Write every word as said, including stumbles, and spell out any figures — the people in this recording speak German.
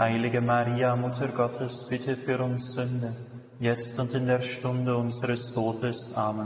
Heilige Maria, Mutter Gottes, bitte für uns Sünder, jetzt und in der Stunde unseres Todes. Amen.